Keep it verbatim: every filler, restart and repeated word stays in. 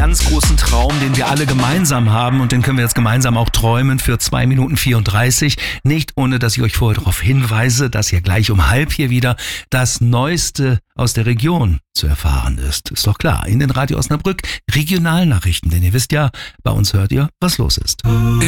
ganz großen Traum, den wir alle gemeinsam haben und den können wir jetzt gemeinsam auch träumen für zwei Minuten vierunddreißig. Nicht ohne, dass ich euch vorher darauf hinweise, dass ihr gleich um halb hier wieder das Neueste aus der Region zu erfahren ist. Ist doch klar, in den Radio Osnabrück Regionalnachrichten, denn ihr wisst ja, bei uns hört ihr, was los ist.